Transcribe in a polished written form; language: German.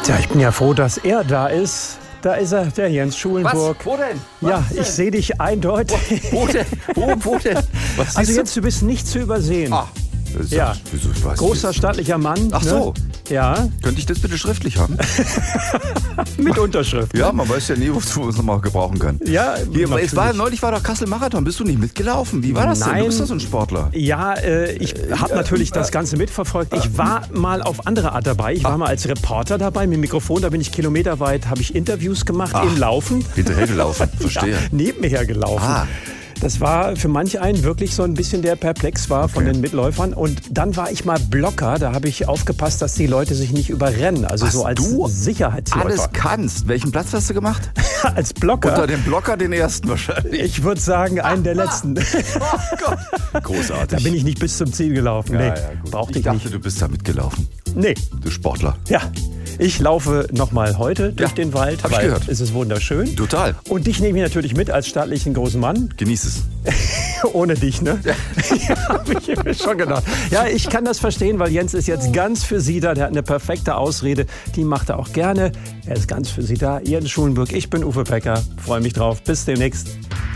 Tja, ich bin ja froh, dass er da ist. Da ist er, der Jens Schulenburg. Was? Wo denn? Ja, ich sehe dich eindeutig. Wo denn? Wo denn? Was Also siehst Jens, du bist nicht zu übersehen. Ah, das ist Ja. Wieso, was? Großer, stattlicher Mann. Ach so. Ne? Ja, Könnte ich das bitte schriftlich haben? mit Unterschrift. Ja, man weiß ja nie, wozu man es nochmal gebrauchen kann. Ja, Neulich war doch Kassel-Marathon. Bist du nicht mitgelaufen? Wie war das denn? Nein. Du bist doch so ein Sportler. Ja, ich habe natürlich das Ganze mitverfolgt. Ich war mal auf andere Art dabei. Ich war mal als Reporter dabei mit dem Mikrofon. Da bin ich kilometerweit, habe ich Interviews gemacht im Laufen. Hinterher gelaufen, verstehe. Ja, neben mir hergelaufen. Ah. Das war für manch einen wirklich so ein bisschen, der perplex war von Okay. den Mitläufern. Und dann war ich mal Blocker. Da habe ich aufgepasst, dass die Leute sich nicht überrennen. Also Was so als du Sicherheitsläufer. Alles kannst. Welchen Platz hast du gemacht? Als Blocker. Unter dem Blocker den ersten wahrscheinlich. Ich würde sagen, einen der letzten. Oh Gott. Großartig. Da bin ich nicht bis zum Ziel gelaufen. Nee, brauchte Ich ich dachte, nicht. du bist da mitgelaufen. Nee, Du Sportler. ja. Ich laufe nochmal heute durch Ja, den Wald, hab ich weil gehört. es ist wunderschön. Total. Und dich nehme ich natürlich mit als stattlichen großen Mann. Genieß es. Ohne dich, ne? Ja, hab ich mir schon gedacht. Ja, ich kann das verstehen, weil Jens ist jetzt ganz für Sie da. Der hat eine perfekte Ausrede. Die macht er auch gerne. Er ist ganz für Sie da. Jens Schulenburg, ich bin Uwe Pecker. Freue mich drauf. Bis demnächst.